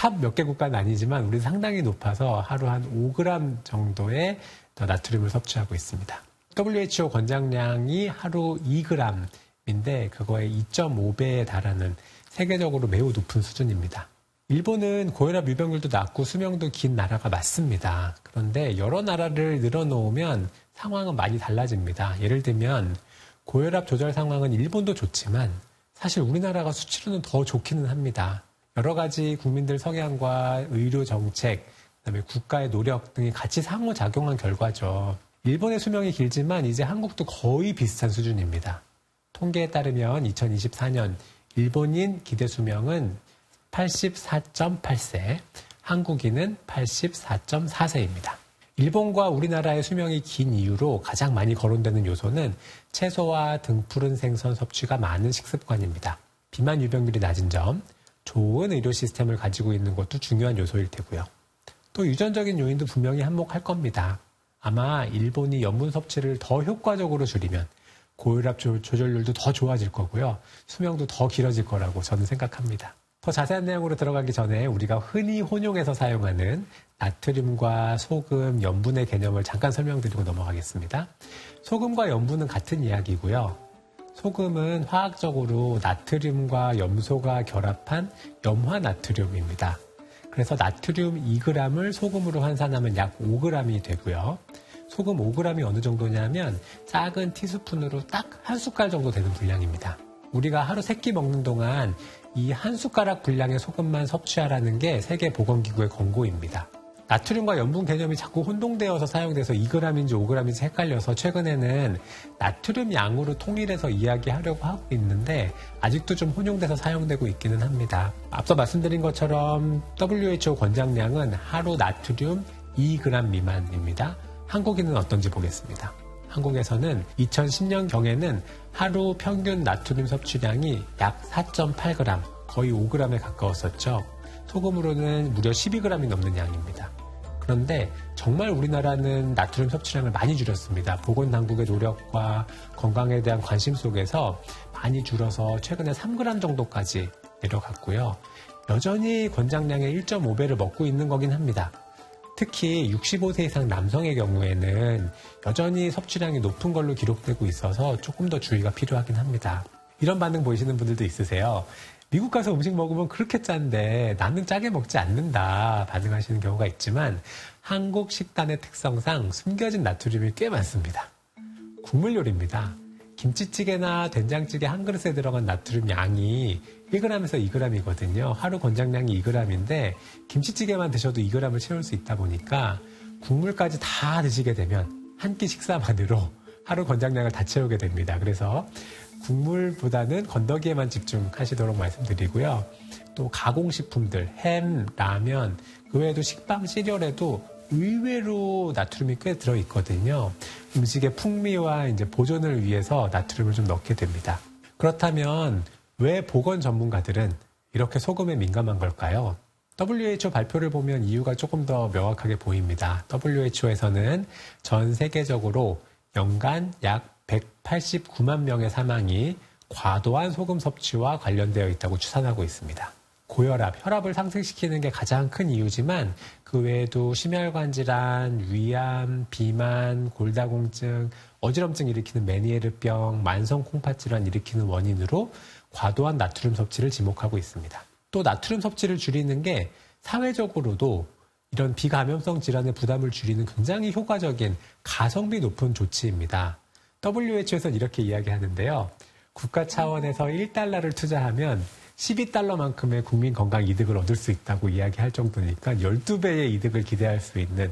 탑 몇 개 국가는 아니지만 우리 상당히 높아서 하루 한 5g 정도의 나트륨을 섭취하고 있습니다. WHO 권장량이 하루 2g인데 그거의 2.5배에 달하는 세계적으로 매우 높은 수준입니다. 일본은 고혈압 유병률도 낮고 수명도 긴 나라가 맞습니다. 그런데 여러 나라를 늘어놓으면 상황은 많이 달라집니다. 예를 들면 고혈압 조절 상황은 일본도 좋지만 사실 우리나라가 수치로는 더 좋기는 합니다. 여러 가지 국민들 성향과 의료 정책, 그다음에 국가의 노력 등이 같이 상호작용한 결과죠. 일본의 수명이 길지만 이제 한국도 거의 비슷한 수준입니다. 통계에 따르면 2024년 일본인 기대 수명은 84.8세, 한국인은 84.4세입니다. 일본과 우리나라의 수명이 긴 이유로 가장 많이 거론되는 요소는 채소와 등푸른 생선 섭취가 많은 식습관입니다. 비만 유병률이 낮은 점, 좋은 의료 시스템을 가지고 있는 것도 중요한 요소일 테고요. 또 유전적인 요인도 분명히 한몫할 겁니다. 아마 일본이 염분 섭취를 더 효과적으로 줄이면 고혈압 조절률도 더 좋아질 거고요. 수명도 더 길어질 거라고 저는 생각합니다. 더 자세한 내용으로 들어가기 전에 우리가 흔히 혼용해서 사용하는 나트륨과 소금, 염분의 개념을 잠깐 설명드리고 넘어가겠습니다. 소금과 염분은 같은 이야기고요. 소금은 화학적으로 나트륨과 염소가 결합한 염화나트륨입니다. 그래서 나트륨 2g을 소금으로 환산하면 약 5g이 되고요. 소금 5g이 어느 정도냐면 작은 티스푼으로 딱 한 숟갈 정도 되는 분량입니다. 우리가 하루 3끼 먹는 동안 이 한 숟가락 분량의 소금만 섭취하라는 게 세계보건기구의 권고입니다. 나트륨과 염분 개념이 자꾸 혼동되어서 사용돼서 2g인지 5g인지 헷갈려서 최근에는 나트륨 양으로 통일해서 이야기하려고 하고 있는데 아직도 좀 혼용돼서 사용되고 있기는 합니다. 앞서 말씀드린 것처럼 WHO 권장량은 하루 나트륨 2g 미만입니다. 한국인은 어떤지 보겠습니다. 한국에서는 2010년경에는 하루 평균 나트륨 섭취량이 약 4.8g, 거의 5g에 가까웠었죠. 소금으로는 무려 12g이 넘는 양입니다. 그런데 정말 우리나라는 나트륨 섭취량을 많이 줄였습니다. 보건당국의 노력과 건강에 대한 관심 속에서 많이 줄어서 최근에 3g 정도까지 내려갔고요. 여전히 권장량의 1.5배를 먹고 있는 거긴 합니다. 특히 65세 이상 남성의 경우에는 여전히 섭취량이 높은 걸로 기록되고 있어서 조금 더 주의가 필요하긴 합니다. 이런 반응 보이시는 분들도 있으세요. 미국 가서 음식 먹으면 그렇게 짠데 나는 짜게 먹지 않는다 반응하시는 경우가 있지만 한국 식단의 특성상 숨겨진 나트륨이 꽤 많습니다. 국물 요리입니다. 김치찌개나 된장찌개 한 그릇에 들어간 나트륨 양이 1g에서 2g이거든요. 하루 권장량이 2g인데 김치찌개만 드셔도 2g을 채울 수 있다 보니까 국물까지 다 드시게 되면 한 끼 식사만으로 하루 권장량을 다 채우게 됩니다. 그래서 국물보다는 건더기에만 집중하시도록 말씀드리고요. 또 가공식품들, 햄, 라면, 그 외에도 식빵, 시리얼에도 의외로 나트륨이 꽤 들어있거든요. 음식의 풍미와 이제 보존을 위해서 나트륨을 좀 넣게 됩니다. 그렇다면 왜 보건 전문가들은 이렇게 소금에 민감한 걸까요? WHO 발표를 보면 이유가 조금 더 명확하게 보입니다. WHO에서는 전 세계적으로 연간 약 189만 명의 사망이 과도한 소금 섭취와 관련되어 있다고 추산하고 있습니다. 고혈압, 혈압을 상승시키는 게 가장 큰 이유지만 그 외에도 심혈관 질환, 위암, 비만, 골다공증, 어지럼증 일으키는 메니에르병, 만성 콩팥 질환 일으키는 원인으로 과도한 나트륨 섭취를 지목하고 있습니다. 또 나트륨 섭취를 줄이는 게 사회적으로도 이런 비감염성 질환의 부담을 줄이는 굉장히 효과적인 가성비 높은 조치입니다. WHO에서는 이렇게 이야기하는데요. 국가 차원에서 1달러를 투자하면 12달러만큼의 국민 건강 이득을 얻을 수 있다고 이야기할 정도니까 12배의 이득을 기대할 수 있는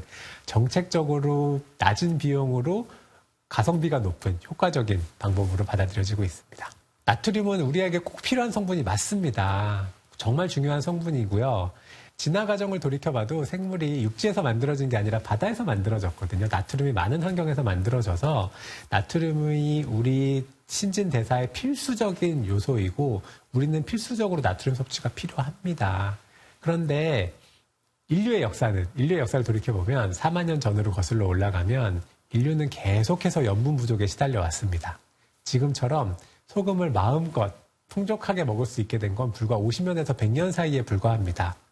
정책적으로 낮은 비용으로 가성비가 높은 효과적인 방법으로 받아들여지고 있습니다. 나트륨은 우리에게 꼭 필요한 성분이 맞습니다. 정말 중요한 성분이고요. 진화 과정을 돌이켜봐도 생물이 육지에서 만들어진 게 아니라 바다에서 만들어졌거든요. 나트륨이 많은 환경에서 만들어져서 나트륨이 우리 신진대사의 필수적인 요소이고 우리는 필수적으로 나트륨 섭취가 필요합니다. 그런데 인류의 역사를 돌이켜보면 4만 년 전으로 거슬러 올라가면 인류는 계속해서 염분 부족에 시달려 왔습니다. 지금처럼 소금을 마음껏 풍족하게 먹을 수 있게 된 건 불과 50년에서 100년 사이에 불과합니다.